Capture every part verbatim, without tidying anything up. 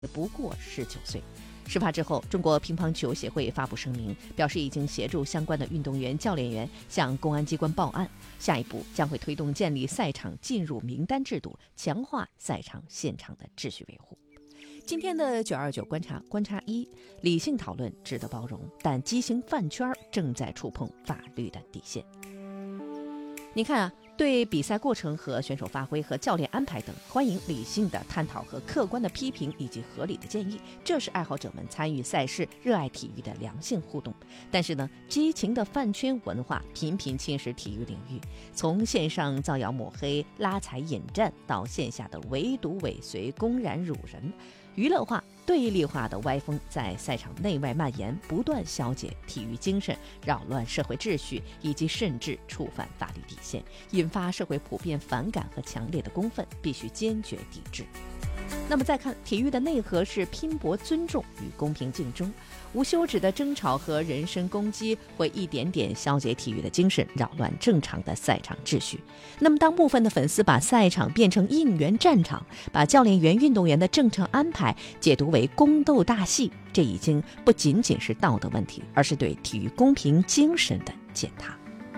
不过十九岁。事发之后，中国乒乓球协会发布声明，表示已经协助相关的运动员、教练员向公安机关报案，下一步将会推动建立赛场进入名单制度，强化赛场现场的秩序维护。今天的九二九观察，观察一：理性讨论值得包容，但畸形饭圈正在触碰法律的底线。你看啊，对比赛过程和选手发挥和教练安排等，欢迎理性的探讨和客观的批评以及合理的建议，这是爱好者们参与赛事、热爱体育的良性互动。但是呢，激情的饭圈文化频频侵蚀体育领域，从线上造谣抹黑、拉踩引战，到线下的围堵尾随、公然辱人，娱乐化、对立化的歪风在赛场内外蔓延，不断消解体育精神，扰乱社会秩序，以及甚至触犯法律底线，引发社会普遍反感和强烈的公愤，必须坚决抵制。那么再看体育的内核是拼搏、尊重与公平竞争，无休止的争吵和人身攻击会一点点消解体育的精神，扰乱正常的赛场秩序。那么当部分的粉丝把赛场变成应援战场，把教练员、运动员的正常安排解读为宫斗大戏，这已经不仅仅是道德问题，而是对体育公平精神的践踏。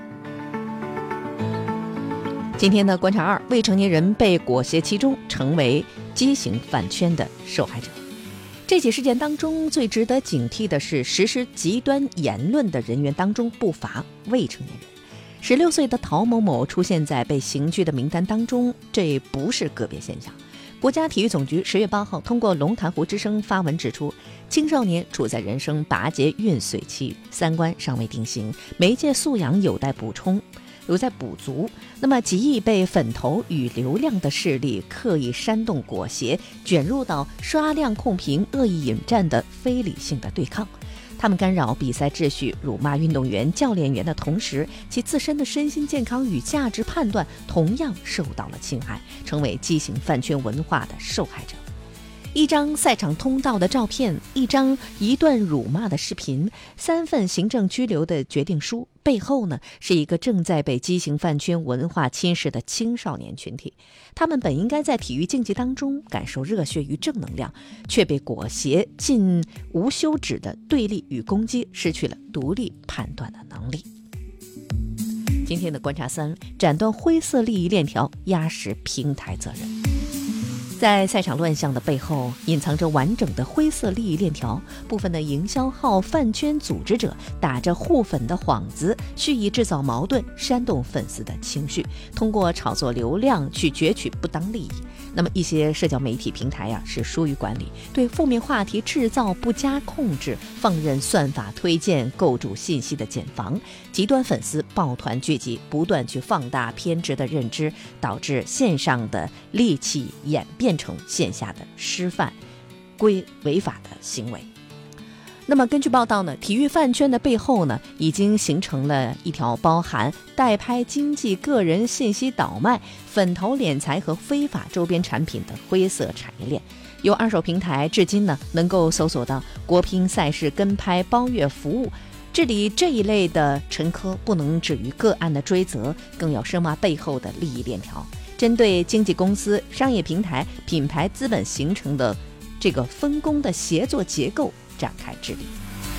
今天的观察二：未成年人被裹挟其中，成为畸形饭圈的受害者。这起事件当中，最值得警惕的是，实施极端言论的人员当中不乏未成年人。十六岁的陶某某出现在被刑拘的名单当中，这不是个别现象。国家体育总局十月八号通过龙潭湖之声发文指出，青少年处在人生拔节孕髓期，三观尚未定型，媒介素养有待补充。有在补足，那么极易被粉头与流量的势力刻意煽动裹挟，卷入到刷量控评、恶意引战的非理性的对抗。他们干扰比赛秩序、辱骂运动员、教练员的同时，其自身的身心健康与价值判断同样受到了侵害，成为畸形饭圈文化的受害者。一张赛场通道的照片，一张一段辱骂的视频，三份行政拘留的决定书，背后呢是一个正在被畸形饭圈文化侵蚀的青少年群体。他们本应该在体育竞技当中感受热血与正能量，却被裹挟进无休止的对立与攻击，失去了独立判断的能力。今天的观察三：斩断灰色利益链条，压实平台责任。在赛场乱象的背后，隐藏着完整的灰色利益链条。部分的营销号、饭圈组织者打着护粉的幌子，蓄意制造矛盾，煽动粉丝的情绪，通过炒作流量去攫取不当利益。那么一些社交媒体平台呀、啊，是疏于管理，对负面话题制造不加控制，放任算法推荐构筑信息的茧房，极端粉丝抱团聚集，不断去放大偏执的认知，导致线上的戾气演变成线下的失范归违法的行为。那么根据报道呢，体育饭圈的背后呢，已经形成了一条包含代拍经济、个人信息倒卖、粉头敛财和非法周边产品的灰色产业链。有二手平台至今呢，能够搜索到国乒赛事跟拍包月服务。治理这一类的沉疴，不能止于个案的追责，更要深挖背后的利益链条，针对经纪公司、商业平台、品牌资本形成的这个分工的协作结构展开治理。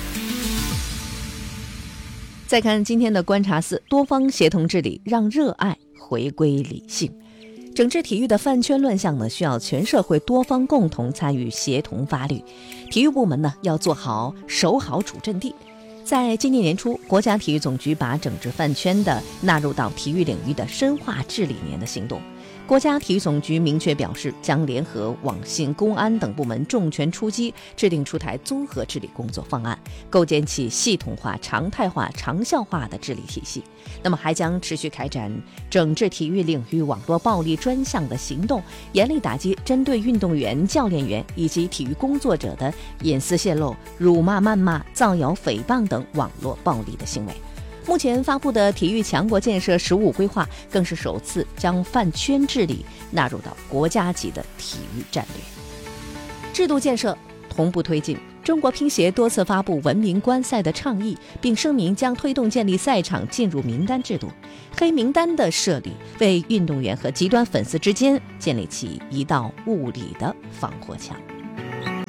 再看今天的观察四：多方协同治理，让热爱回归理性。整治体育的饭圈乱象呢，需要全社会多方共同参与，协同发力。体育部门呢，要做好守好主阵地。在今年年初，国家体育总局把整治饭圈的纳入到体育领域的深化治理年的行动。国家体育总局明确表示，将联合网信、公安等部门重拳出击，制定出台综合治理工作方案，构建起系统化、常态化、长效化的治理体系。那么还将持续开展整治体育领域网络暴力专项的行动，严厉打击针对运动员、教练员以及体育工作者的隐私泄露、辱骂、谩骂、造谣、诽谤等网络暴力的行为。目前发布的体育强国建设“十五”规划，更是首次将饭圈治理纳入到国家级的体育战略。制度建设同步推进。中国乒协多次发布文明观赛的倡议，并声明将推动建立赛场进入名单制度。黑名单的设立，为运动员和极端粉丝之间建立起一道物理的防火墙。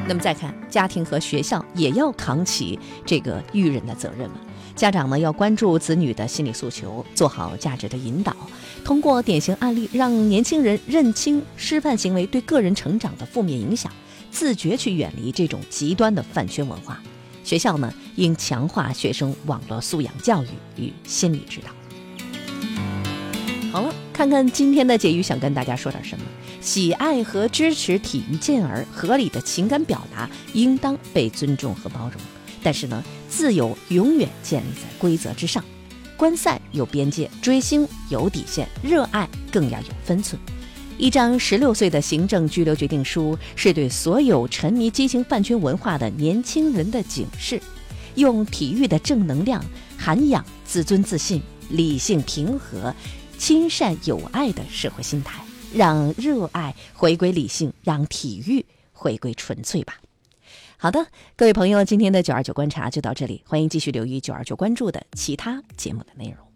那么再看家庭和学校也要扛起这个育人的责任了。家长呢要关注子女的心理诉求，做好价值的引导，通过典型案例让年轻人认清师范行为对个人成长的负面影响，自觉去远离这种极端的饭圈文化。学校呢应强化学生网络素养教育与心理指导。好了，看看今天的结语想跟大家说点什么。喜爱和支持体育健儿，合理的情感表达应当被尊重和包容，但是呢，自由永远建立在规则之上。观赛有边界，追星有底线，热爱更要有分寸。一张十六岁的行政拘留决定书，是对所有沉迷激情饭圈文化的年轻人的警示。用体育的正能量涵养自尊自信、理性平和、亲善友爱的社会心态，让热爱回归理性，让体育回归纯粹吧。好的，各位朋友，今天的九二九观察就到这里，欢迎继续留意九二九关注的其他节目的内容。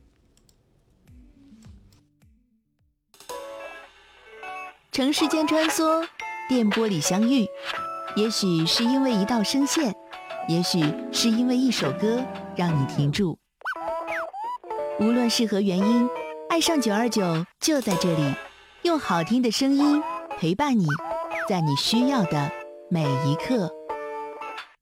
城市间穿梭，电波里相遇，也许是因为一道声线，也许是因为一首歌让你停住。无论是何原因，爱上九二九就在这里，用好听的声音陪伴你，在你需要的每一刻。